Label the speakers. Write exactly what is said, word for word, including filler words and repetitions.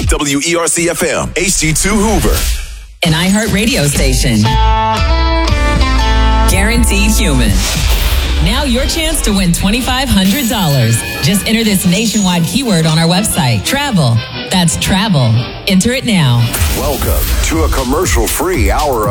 Speaker 1: W E R C F M, H D two Hoover.
Speaker 2: An iHeart radio station. Guaranteed human. Now your chance to win twenty-five hundred dollars. Just enter this nationwide keyword on our website. Travel. That's travel. Enter it now.
Speaker 3: Welcome to a commercial-free hour of